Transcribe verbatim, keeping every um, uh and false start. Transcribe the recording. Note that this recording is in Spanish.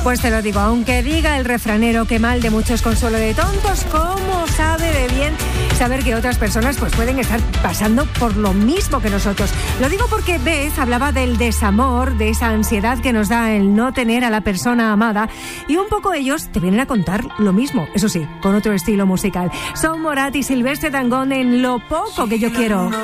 Pues te lo digo, aunque diga el refranero que mal de muchos consuelo de tontos, ¿cómo sabe de bien saber que otras personas pues pueden estar pasando por lo mismo que nosotros? Lo digo porque Beth hablaba del desamor, de esa ansiedad que nos da el no tener a la persona amada, y un poco ellos te vienen a contar lo mismo, eso sí, con otro estilo musical. Son Morat y Silvestre Dangond en Lo poco que yo quiero.